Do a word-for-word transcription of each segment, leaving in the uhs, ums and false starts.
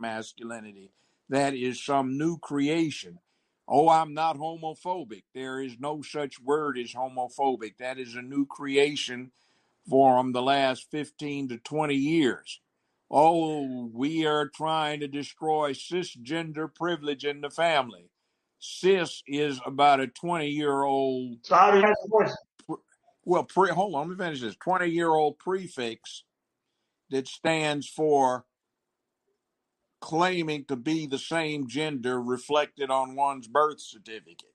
masculinity. That is some new creation. Oh, I'm not homophobic. There is no such word as homophobic. That is a new creation for them the last fifteen to twenty years. Oh, we are trying to destroy cisgender privilege in the family. Cis is about a twenty-year-old. So how do you answer the question? Well, pre, hold on, let me finish this. twenty-year-old prefix that stands for claiming to be the same gender reflected on one's birth certificate.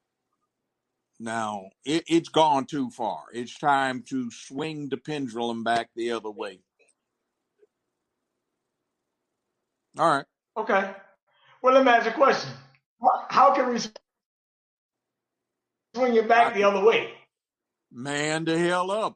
Now, it, it's gone too far. It's time to swing the pendulum back the other way. All right. Okay. Well, let me ask you a question. How can we swing it back I, the other way? Man the hell up.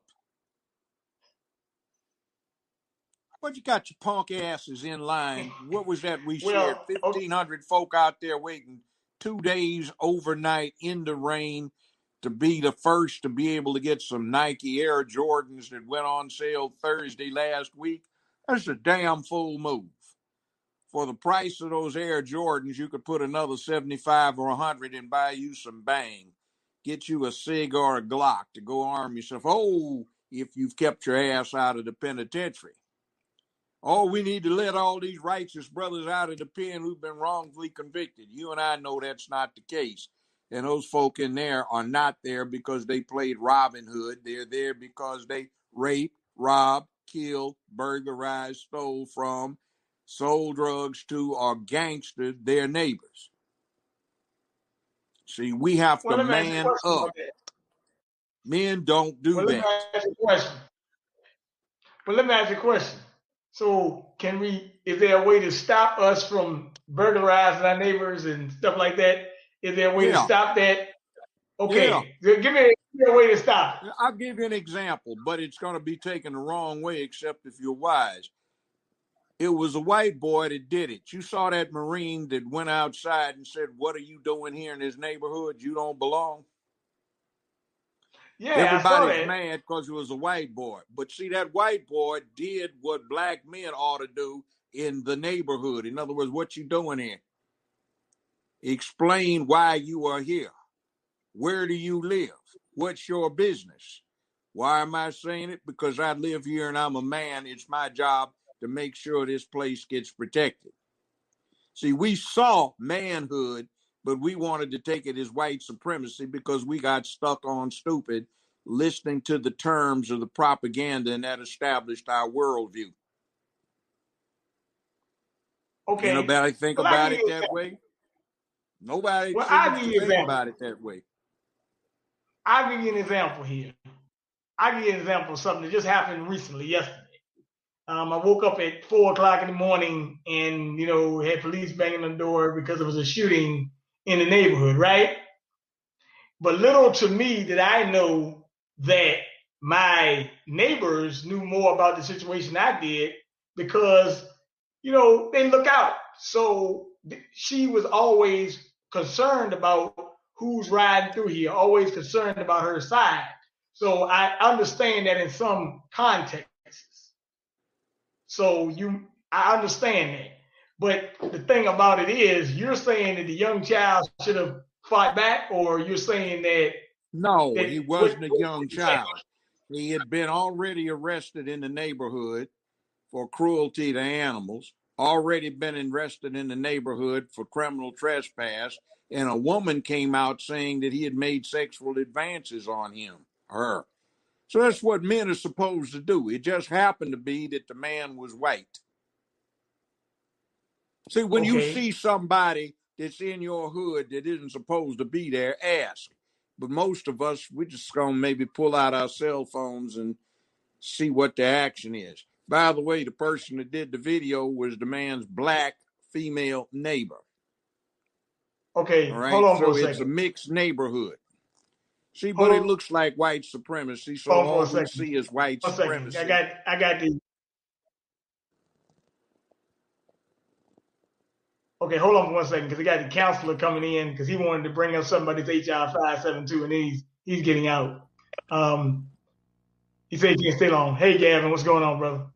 But you got your punk asses in line. What was that we well, shared? fifteen hundred okay. folk out there waiting two days overnight in the rain to be the first to be able to get some Nike Air Jordans that went on sale Thursday last week. That's a damn fool move. For the price of those Air Jordans, you could put another seventy-five or one hundred and buy you some bang. Get you a cig or a Glock to go arm yourself. Oh, if you've kept your ass out of the penitentiary. Oh, we need to let all these righteous brothers out of the pen who've been wrongfully convicted. You and I know that's not the case. And those folk in there are not there because they played Robin Hood. They're there because they raped, robbed, killed, burglarized, stole from, sold drugs to, or gangstered their neighbors. See, we have well, to man up. Men don't do well, that. Let me ask you a question. But let me ask you a question. So can we, is there a way to stop us from burglarizing our neighbors and stuff like that? Is there a way yeah. to stop that? Okay. Yeah. Give, me, give me a way to stop it. I'll give you an example, but it's going to be taken the wrong way, except if you're wise. It was a white boy that did it. You saw that Marine that went outside and said, "What are you doing here in this neighborhood? You don't belong." Yeah, everybody's mad because it was a white boy. But see, that white boy did what black men ought to do in the neighborhood. In other words, what you doing here? Explain why you are here. Where do you live? What's your business? Why am I saying it? Because I live here and I'm a man. It's my job to make sure this place gets protected. See, we saw manhood, but we wanted to take it as white supremacy because we got stuck on stupid listening to the terms of the propaganda, and that established our worldview. Okay. Anybody think well, about it that example. way? Nobody well, seems to think example. about it that way. I'll give you an example here. I'll give you an example of something that just happened recently, yesterday. Um, I woke up at four o'clock in the morning and, you know, had police banging on the door because there was a shooting in the neighborhood, right? But little to me did I know that my neighbors knew more about the situation I did because, you know, they look out. So she was always concerned about who's riding through here, always concerned about her side. So I understand that in some contexts. So you, I understand that. But the thing about it is, you're saying that the young child should have fought back, or you're saying that... No, that, he wasn't what, a young child. He had been already arrested in the neighborhood for cruelty to animals, already been arrested in the neighborhood for criminal trespass, and a woman came out saying that he had made sexual advances on him, her. So that's what men are supposed to do. It just happened to be that the man was white. See, when okay. you see somebody that's in your hood that isn't supposed to be there, ask. But most of us, we're just going to maybe pull out our cell phones and see what the action is. By the way, the person that did the video was the man's black female neighbor. Okay, all right? hold on so for a second. It's a mixed neighborhood. See, but hold it on. looks like white supremacy, so hold all we see is white one supremacy. Second. I got, I got the... Okay, hold on for one second, because I got the counselor coming in because he wanted to bring up somebody's H R five seven two, and he's he's getting out. Um, he said he can't stay long. Hey, Gavin, what's going on, brother?